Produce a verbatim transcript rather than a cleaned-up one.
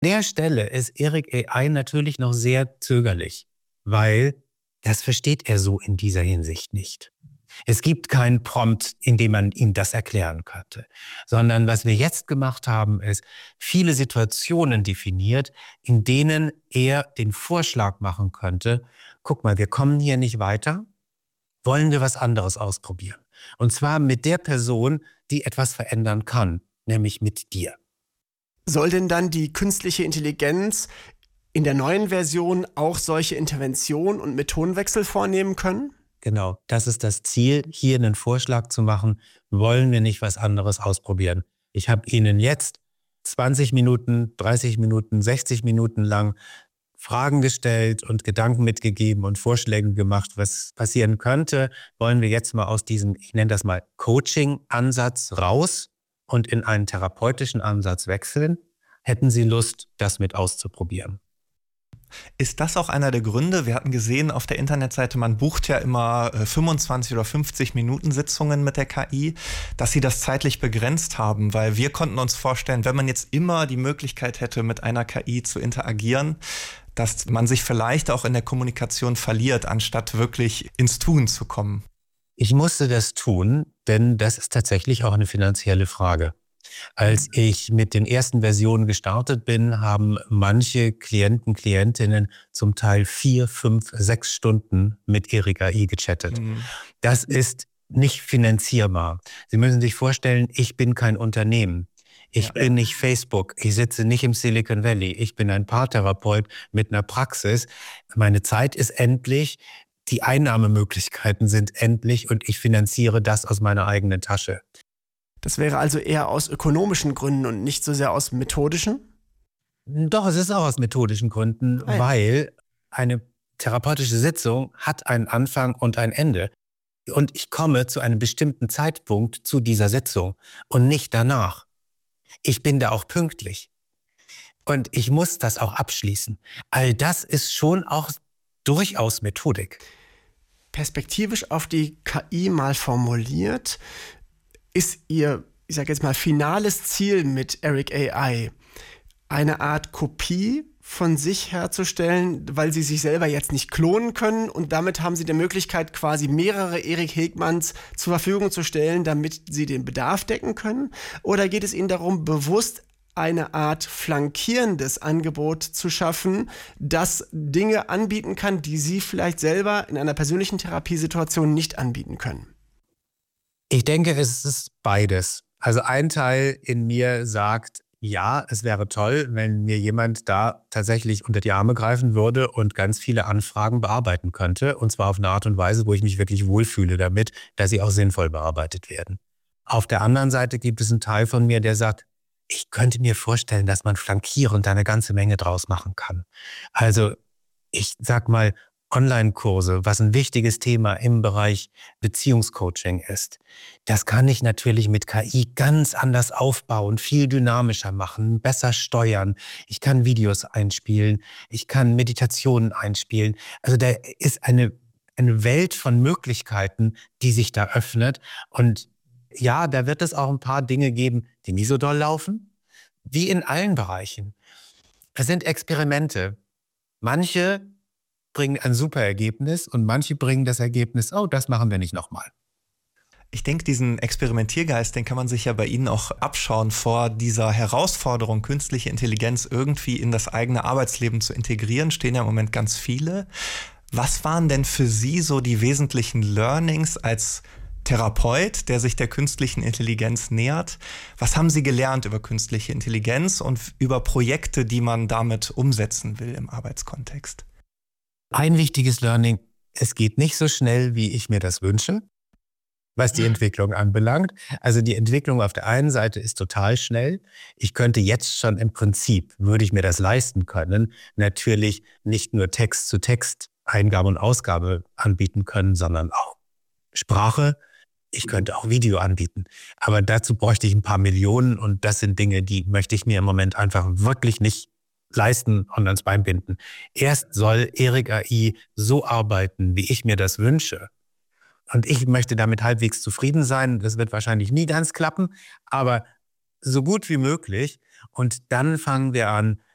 der Stelle ist Eric A I natürlich noch sehr zögerlich, weil das versteht er so in dieser Hinsicht nicht. Es gibt keinen Prompt, in dem man ihm das erklären könnte, sondern was wir jetzt gemacht haben, ist viele Situationen definiert, in denen er den Vorschlag machen könnte, guck mal, wir kommen hier nicht weiter, wollen wir was anderes ausprobieren? Und zwar mit der Person, die etwas verändern kann, nämlich mit dir. Soll denn dann die künstliche Intelligenz in der neuen Version auch solche Interventionen und Methodenwechsel vornehmen können? Genau, das ist das Ziel, hier einen Vorschlag zu machen, wollen wir nicht was anderes ausprobieren. Ich habe Ihnen jetzt zwanzig Minuten, dreißig Minuten, sechzig Minuten lang Fragen gestellt und Gedanken mitgegeben und Vorschläge gemacht, was passieren könnte. Wollen wir jetzt mal aus diesem, ich nenne das mal Coaching-Ansatz raus und in einen therapeutischen Ansatz wechseln? Hätten Sie Lust, das mit auszuprobieren? Ist das auch einer der Gründe? Wir hatten gesehen auf der Internetseite, man bucht ja immer fünfundzwanzig oder fünfzig Minuten Sitzungen mit der K I, dass Sie das zeitlich begrenzt haben, weil wir konnten uns vorstellen, wenn man jetzt immer die Möglichkeit hätte, mit einer K I zu interagieren, dass man sich vielleicht auch in der Kommunikation verliert, anstatt wirklich ins Tun zu kommen. Ich musste das tun, denn das ist tatsächlich auch eine finanzielle Frage. Als ich mit den ersten Versionen gestartet bin, haben manche Klienten, Klientinnen zum Teil vier, fünf, sechs Stunden mit Eric A I gechattet. Mhm. Das ist nicht finanzierbar. Sie müssen sich vorstellen, ich bin kein Unternehmen. Ich ja. bin nicht Facebook. Ich sitze nicht im Silicon Valley. Ich bin ein Paartherapeut mit einer Praxis. Meine Zeit ist endlich. Die Einnahmemöglichkeiten sind endlich und ich finanziere das aus meiner eigenen Tasche. Das wäre also eher aus ökonomischen Gründen und nicht so sehr aus methodischen? Doch, es ist auch aus methodischen Gründen, ah ja. weil eine therapeutische Sitzung hat einen Anfang und ein Ende. Und ich komme zu einem bestimmten Zeitpunkt zu dieser Sitzung und nicht danach. Ich bin da auch pünktlich. Und ich muss das auch abschließen. All das ist schon auch durchaus Methodik. Perspektivisch auf die K I mal formuliert, ist Ihr, ich sage jetzt mal, finales Ziel mit Eric A I eine Art Kopie von sich herzustellen, weil Sie sich selber jetzt nicht klonen können und damit haben Sie die Möglichkeit, quasi mehrere Eric Hegmanns zur Verfügung zu stellen, damit Sie den Bedarf decken können? Oder geht es Ihnen darum, bewusst eine Art flankierendes Angebot zu schaffen, das Dinge anbieten kann, die Sie vielleicht selber in einer persönlichen Therapiesituation nicht anbieten können? Ich denke, es ist beides. Also ein Teil in mir sagt, ja, es wäre toll, wenn mir jemand da tatsächlich unter die Arme greifen würde und ganz viele Anfragen bearbeiten könnte. Und zwar auf eine Art und Weise, wo ich mich wirklich wohlfühle damit, dass sie auch sinnvoll bearbeitet werden. Auf der anderen Seite gibt es einen Teil von mir, der sagt, ich könnte mir vorstellen, dass man flankierend eine ganze Menge draus machen kann. Also ich sag mal, Online-Kurse, was ein wichtiges Thema im Bereich Beziehungscoaching ist, das kann ich natürlich mit K I ganz anders aufbauen, viel dynamischer machen, besser steuern. Ich kann Videos einspielen, ich kann Meditationen einspielen. Also da ist eine, eine Welt von Möglichkeiten, die sich da öffnet. Und ja, da wird es auch ein paar Dinge geben, die nie so doll laufen, wie in allen Bereichen. Es sind Experimente. Manche bringen ein super Ergebnis und manche bringen das Ergebnis, oh, das machen wir nicht nochmal. Ich denke, diesen Experimentiergeist, den kann man sich ja bei Ihnen auch abschauen, vor dieser Herausforderung, künstliche Intelligenz irgendwie in das eigene Arbeitsleben zu integrieren, stehen ja im Moment ganz viele. Was waren denn für Sie so die wesentlichen Learnings als Therapeut, der sich der künstlichen Intelligenz nähert? Was haben Sie gelernt über künstliche Intelligenz und über Projekte, die man damit umsetzen will im Arbeitskontext? Ein wichtiges Learning, es geht nicht so schnell, wie ich mir das wünsche, was die Entwicklung anbelangt. Also die Entwicklung auf der einen Seite ist total schnell. Ich könnte jetzt schon im Prinzip, würde ich mir das leisten können, natürlich nicht nur Text zu Text, Eingabe und Ausgabe anbieten können, sondern auch Sprache. Ich könnte auch Video anbieten. Aber dazu bräuchte ich ein paar Millionen und das sind Dinge, die möchte ich mir im Moment einfach wirklich nicht leisten und ans Bein binden. Erst soll Eric A I so arbeiten, wie ich mir das wünsche. Und ich möchte damit halbwegs zufrieden sein. Das wird wahrscheinlich nie ganz klappen, aber so gut wie möglich. Und dann fangen wir an,